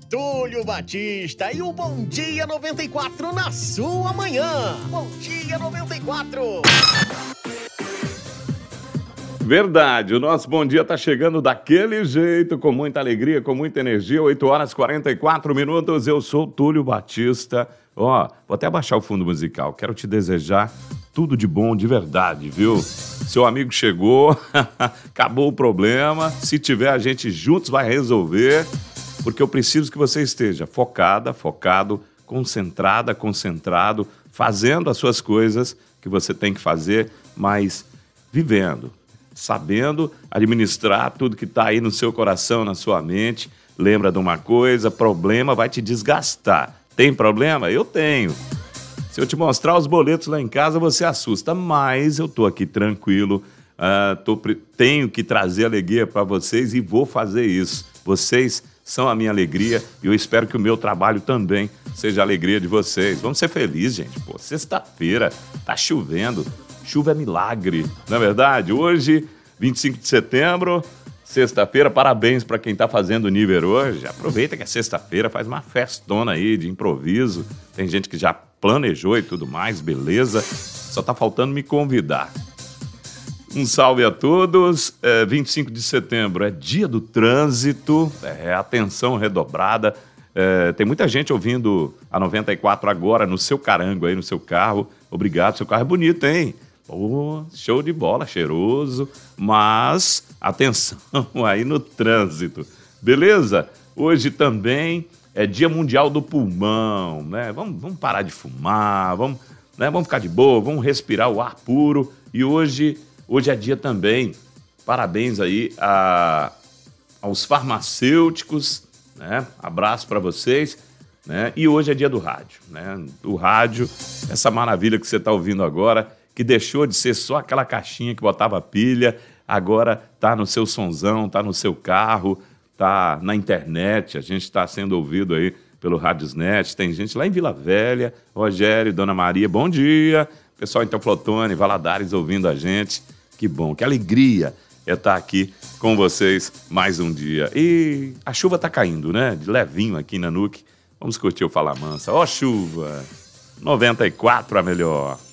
Túlio Batista e o Bom Dia 94 na sua manhã. Bom Dia 94. Verdade, o nosso Bom Dia tá chegando daquele jeito, com muita alegria, com muita energia, 8 horas e 44 minutos, eu sou Túlio Batista. Ó, vou até abaixar o fundo musical, quero te desejar tudo de bom, de verdade, viu? Seu amigo chegou, acabou o problema, se tiver a gente juntos vai resolver, porque eu preciso que você esteja focada, focado, concentrada, concentrado, fazendo as suas coisas que você tem que fazer, mas vivendo, sabendo administrar tudo que está aí no seu coração, na sua mente. Lembra de uma coisa, problema vai te desgastar. Tem problema? Eu tenho. Se eu te mostrar os boletos lá em casa, você assusta, mas eu tô aqui tranquilo, tenho que trazer alegria para vocês e vou fazer isso. Vocês são a minha alegria e eu espero que o meu trabalho também seja a alegria de vocês. Vamos ser felizes, gente. Pô, sexta-feira, tá chovendo. Chuva é milagre, não é verdade? Hoje, 25 de setembro, sexta-feira, parabéns para quem está fazendo o nível hoje. Aproveita que é sexta-feira, faz uma festona aí de improviso. Tem gente que já planejou e tudo mais, beleza? Só tá faltando me convidar. Um salve a todos. 25 de setembro é dia do trânsito, atenção redobrada. Tem muita gente ouvindo a 94 agora no seu carango aí, no seu carro. Obrigado, seu carro é bonito, hein? Oh, show de bola, cheiroso, mas atenção aí no trânsito, beleza? Hoje também é Dia Mundial do Pulmão, né? Vamos parar de fumar, vamos ficar de boa, vamos respirar o ar puro. E hoje é dia também, parabéns aí aos farmacêuticos, né? Abraço para vocês, né? E hoje é dia do rádio, né? O rádio, essa maravilha que você está ouvindo agora, que deixou de ser só aquela caixinha que botava pilha, agora tá no seu sonzão, tá no seu carro, tá na internet, a gente está sendo ouvido aí pelo Radiosnet, tem gente lá em Vila Velha, Rogério, Dona Maria, bom dia, pessoal em Teoflotone, Valadares ouvindo a gente, que bom, que alegria é estar aqui com vocês mais um dia. E a chuva tá caindo, né, de levinho aqui na Nuke, vamos curtir o Fala Mansa, ó chuva, 94 a melhor.